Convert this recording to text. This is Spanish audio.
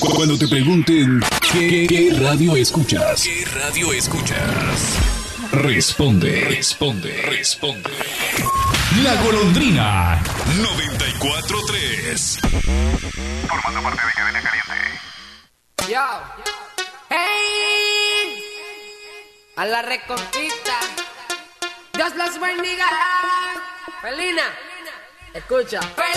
Cuando te pregunten ¿qué radio escuchas? ¿Qué radio escuchas? Responde. La Golondrina. 94.3. Formando parte de Cadena Caliente. Yo. Hey. A la reconquista. Dios los bendiga. Felina. Escucha.